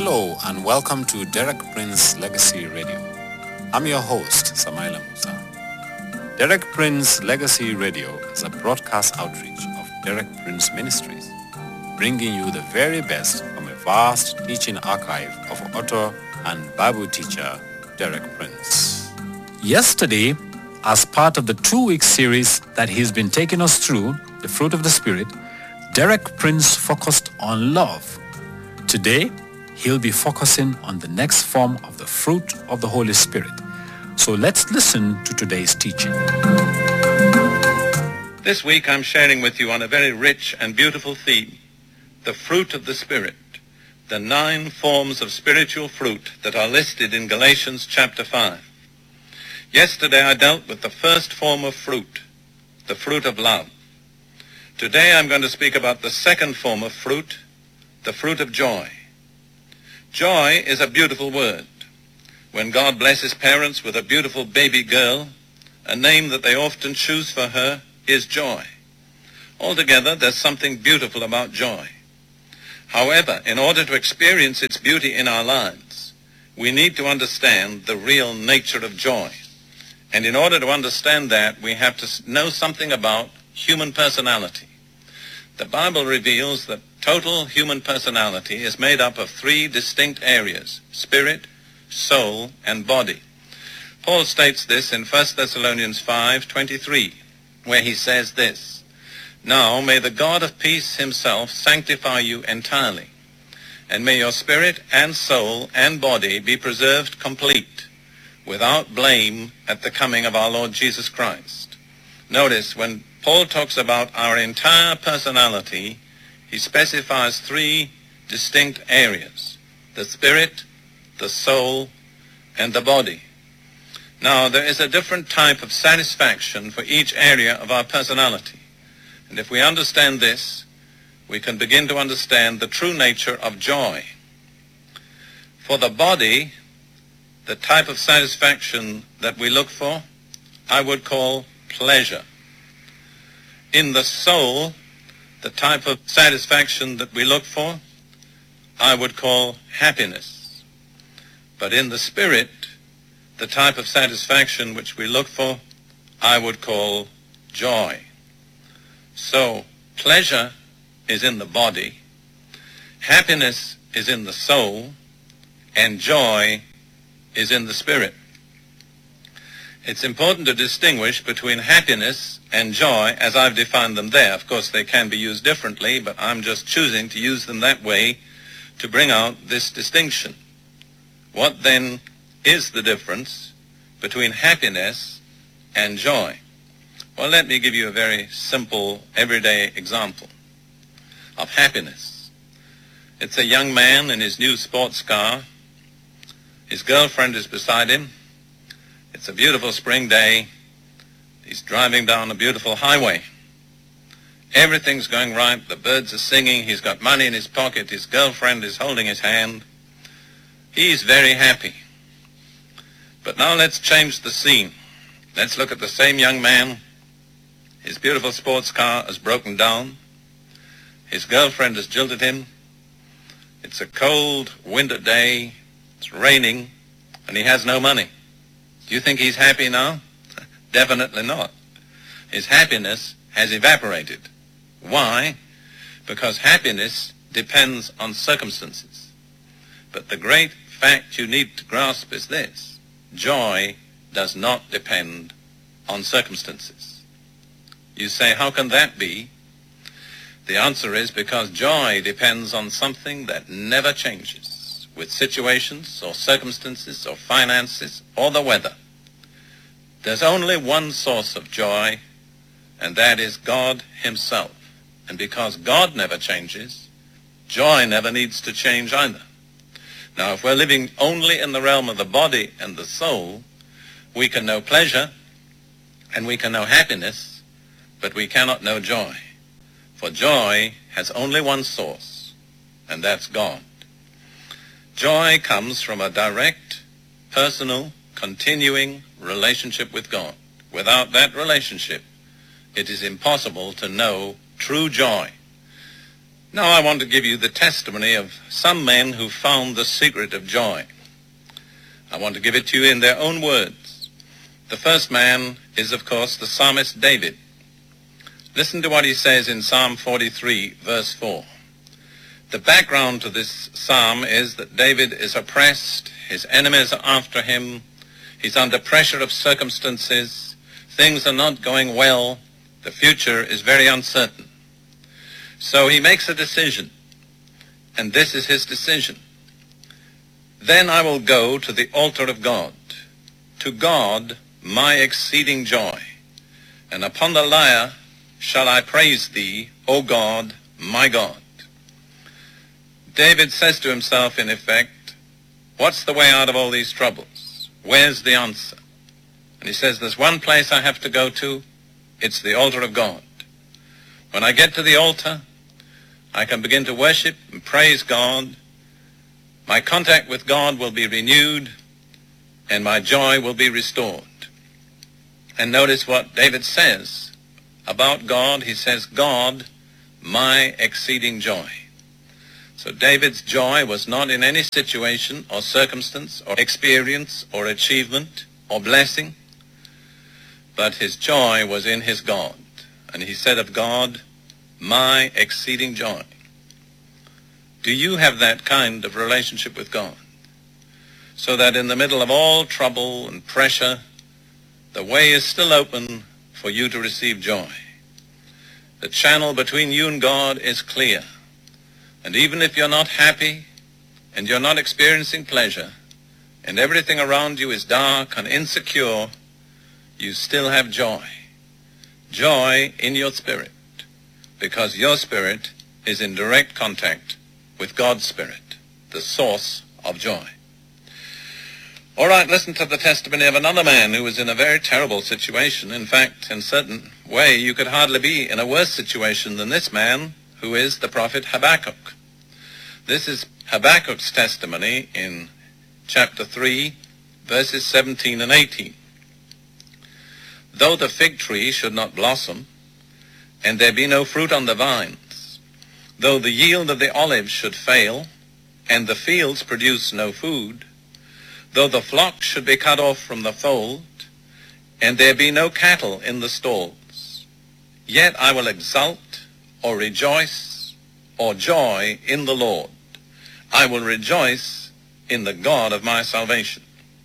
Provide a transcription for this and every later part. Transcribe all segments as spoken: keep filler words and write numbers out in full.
Hello and welcome to Derek Prince Legacy Radio. I'm your host, Samaila Musa. Derek Prince Legacy Radio is a broadcast outreach of Derek Prince Ministries, bringing you the very best from a vast teaching archive of author and Bible teacher Derek Prince. Yesterday, as part of the two-week series that he's been taking us through, The Fruit of the Spirit, Derek Prince focused on love. Today, he'll be focusing on the next form of the fruit of the Holy Spirit. So let's listen to today's teaching. This week I'm sharing with you on a very rich and beautiful theme, the fruit of the Spirit, the nine forms of spiritual fruit that are listed in Galatians chapter five. Yesterday I dealt with the first form of fruit, the fruit of love. Today I'm going to speak about the second form of fruit, the fruit of joy. Joy is a beautiful word. When God blesses parents with a beautiful baby girl, a name that they often choose for her is joy. Altogether, there's something beautiful about joy. However, in order to experience its beauty in our lives, we need to understand the real nature of joy. And in order to understand that, we have to know something about human personality. The Bible reveals that total human personality is made up of three distinct areas: spirit, soul, and body. Paul states this in First Thessalonians five twenty-three, where he says this, "Now may the God of peace himself sanctify you entirely, and may your spirit and soul and body be preserved complete, without blame at the coming of our Lord Jesus Christ." Notice, when Paul talks about our entire personality, he specifies three distinct areas: the spirit, the soul, and the body. Now, there is a different type of satisfaction for each area of our personality. And if we understand this, we can begin to understand the true nature of joy. For the body, the type of satisfaction that we look for, I would call pleasure. In the soul, the type of satisfaction that we look for, I would call happiness. But in the spirit, the type of satisfaction which we look for, I would call joy. So, pleasure is in the body, happiness is in the soul, and joy is in the spirit. It's important to distinguish between happiness and joy as I've defined them there. Of course, they can be used differently, but I'm just choosing to use them that way to bring out this distinction. What then is the difference between happiness and joy? Well, let me give you a very simple, everyday example of happiness. It's a young man in his new sports car. His girlfriend is beside him. It's a beautiful spring day. He's driving down a beautiful highway. Everything's going right. The birds are singing. He's got money in his pocket. His girlfriend is holding his hand. He's very happy. But now let's change the scene. Let's look at the same young man. His beautiful sports car has broken down. His girlfriend has jilted him. It's a cold winter day. It's raining, and he has no money. Do you think he's happy now? Definitely not. His happiness has evaporated. Why? Because happiness depends on circumstances. But the great fact you need to grasp is this: joy does not depend on circumstances. You say, how can that be? The answer is because joy depends on something that never changes, with situations or circumstances or finances or the weather. There's only one source of joy, and that is God himself. And because God never changes, joy never needs to change either. Now, if we're living only in the realm of the body and the soul, we can know pleasure and we can know happiness, but we cannot know joy. For joy has only one source, and that's God. Joy comes from a direct, personal, continuing relationship with God. Without that relationship, it is impossible to know true joy. Now I want to give you the testimony of some men who found the secret of joy. I want to give it to you in their own words. The first man is, of course, the psalmist David. Listen to what he says in Psalm forty-three, verse four. The background to this psalm is that David is oppressed, his enemies are after him, he's under pressure of circumstances, things are not going well, the future is very uncertain. So he makes a decision, and this is his decision. Then I will go to the altar of God, to God my exceeding joy, and upon the lyre shall I praise thee, O God, my God. David says to himself, in effect, what's the way out of all these troubles? Where's the answer? And he says, there's one place I have to go to. It's the altar of God. When I get to the altar, I can begin to worship and praise God. My contact with God will be renewed, and my joy will be restored. And notice what David says about God. He says, God, my exceeding joy. So David's joy was not in any situation or circumstance or experience or achievement or blessing, but his joy was in his God. And he said of God, my exceeding joy. Do you have that kind of relationship with God? So that in the middle of all trouble and pressure, the way is still open for you to receive joy. The channel between you and God is clear. And even if you're not happy and you're not experiencing pleasure and everything around you is dark and insecure, you still have joy. Joy in your spirit, because your spirit is in direct contact with God's Spirit, the source of joy. All right, listen to the testimony of another man who was in a very terrible situation. In fact, in a certain way, you could hardly be in a worse situation than this man, who is the prophet Habakkuk. This is Habakkuk's testimony in chapter three, verses seventeen and eighteen. Though the fig tree should not blossom, and there be no fruit on the vines, though the yield of the olive should fail, and the fields produce no food, though the flock should be cut off from the fold, and there be no cattle in the stalls, yet I will exult, or rejoice, or joy in the Lord. I will rejoice in the God of my salvation.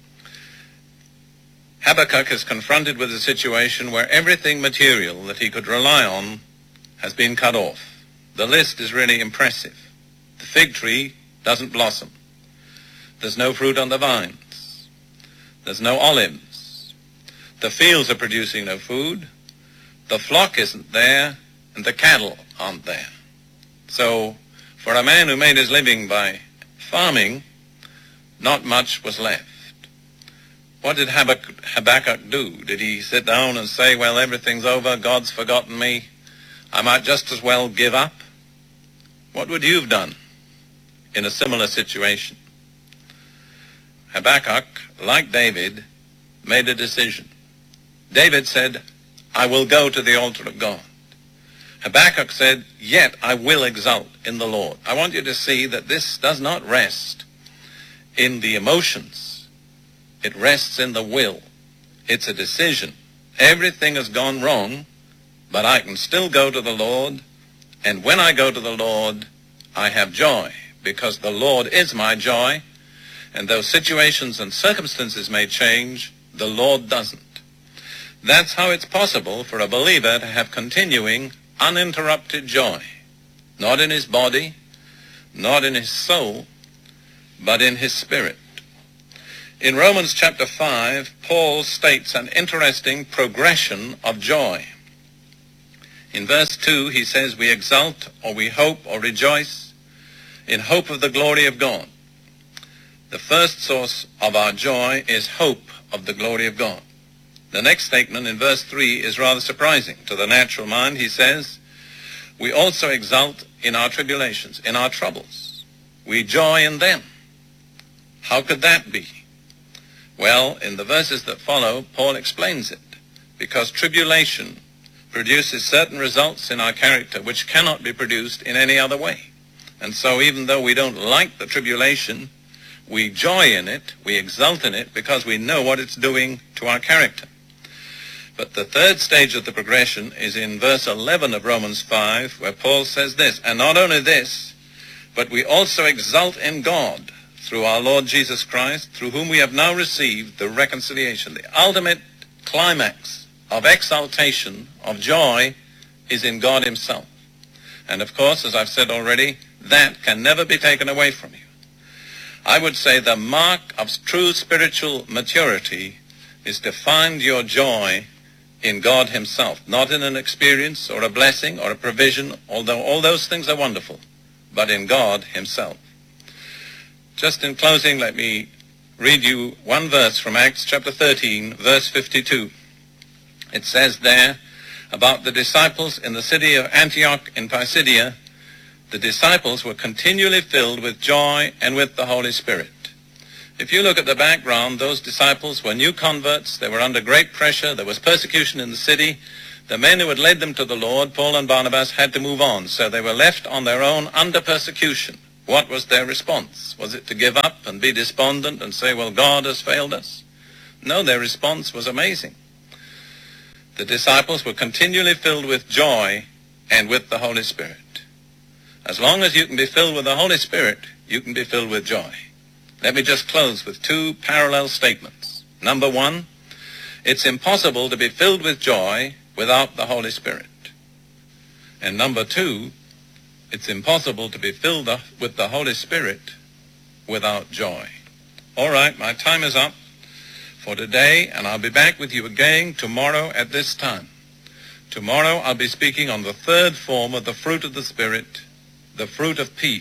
Habakkuk is confronted with a situation where everything material that he could rely on has been cut off. The list is really impressive. The fig tree doesn't blossom. There's no fruit on the vines. There's no olives. The fields are producing no food. The flock isn't there, and the cattle aren't there. So, for a man who made his living by farming, not much was left. What did Habakkuk, Habakkuk do? Did he sit down and say, well, everything's over, God's forgotten me, I might just as well give up? What would you have done in a similar situation? Habakkuk, like David, made a decision. David said, I will go to the altar of God. Habakkuk said, yet I will exult in the Lord. I want you to see that this does not rest in the emotions. It rests in the will. It's a decision. Everything has gone wrong, but I can still go to the Lord, and when I go to the Lord, I have joy, because the Lord is my joy, and though situations and circumstances may change, the Lord doesn't. That's how it's possible for a believer to have continuing, uninterrupted joy, not in his body, not in his soul, but in his spirit. In Romans chapter five, Paul states an interesting progression of joy. In verse two, he says, we exult, or we hope, or rejoice in hope of the glory of God. The first source of our joy is hope of the glory of God. The next statement in verse three is rather surprising to the natural mind. He says, we also exult in our tribulations, in our troubles. We joy in them. How could that be? Well, in the verses that follow, Paul explains it. Because tribulation produces certain results in our character which cannot be produced in any other way. And so even though we don't like the tribulation, we joy in it, we exult in it, because we know what it's doing to our character. But the third stage of the progression is in verse eleven of Romans five, where Paul says this, and not only this, but we also exult in God through our Lord Jesus Christ, through whom we have now received the reconciliation. The ultimate climax of exaltation, of joy, is in God himself. And of course, as I've said already, that can never be taken away from you. I would say the mark of true spiritual maturity is to find your joy in God himself, not in an experience or a blessing or a provision, although all those things are wonderful, but in God himself. Just in closing, let me read you one verse from Acts chapter thirteen, verse fifty-two. It says there about the disciples in the city of Antioch in Pisidia, the disciples were continually filled with joy and with the Holy Spirit. If you look at the background, those disciples were new converts. They were under great pressure. There was persecution in the city. The men who had led them to the Lord, Paul and Barnabas, had to move on. So they were left on their own under persecution. What was their response? Was it to give up and be despondent and say, well, God has failed us? No, their response was amazing. The disciples were continually filled with joy and with the Holy Spirit. As long as you can be filled with the Holy Spirit, you can be filled with joy. Let me just close with two parallel statements. Number one, it's impossible to be filled with joy without the Holy Spirit. And number two, it's impossible to be filled with the Holy Spirit without joy. All right, my time is up for today, and I'll be back with you again tomorrow at this time. Tomorrow I'll be speaking on the third form of the fruit of the Spirit, the fruit of peace.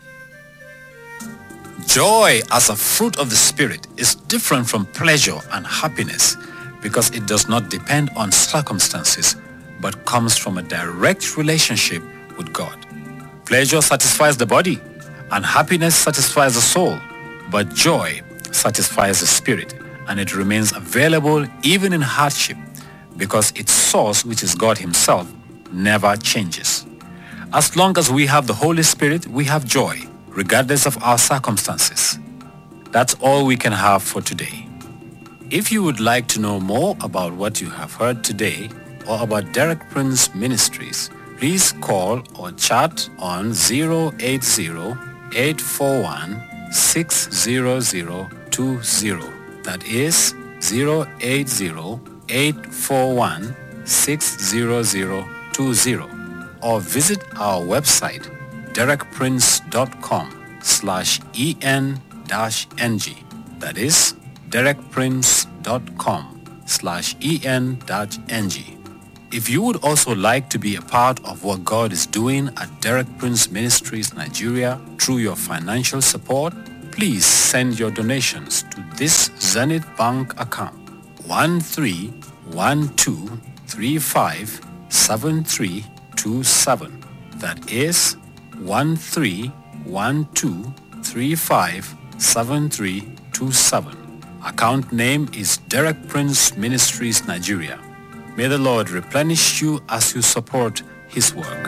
Joy as a fruit of the Spirit is different from pleasure and happiness because it does not depend on circumstances but comes from a direct relationship with God. Pleasure satisfies the body and happiness satisfies the soul, but joy satisfies the spirit, and it remains available even in hardship because its source, which is God himself, never changes. As long as we have the Holy Spirit, we have joy, regardless of our circumstances. That's all we can have for today. If you would like to know more about what you have heard today or about Derek Prince Ministries, please call or chat on zero eight zero, eight four one, six zero zero two zero. That is zero eight zero, eight four one, six zero zero two zero. Or visit our website derek prince dot com slash en dash ng. That is derek prince dot com slash en dash ng. If you would also like to be a part of what God is doing at Derek Prince Ministries Nigeria through your financial support, please send your donations to this Zenith Bank account one three one two three five seven three two seven. That is one three one two three five seven three two seven. Account name is Derek Prince Ministries Nigeria. May the Lord replenish you as you support his work.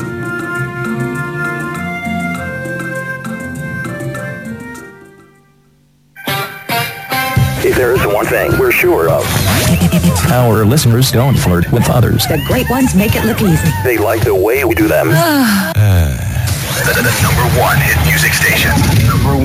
If there is one thing we're sure of, our listeners don't flirt with others. The great ones make it look easy. They like the way we do them. uh. the, the number one hit music station. Number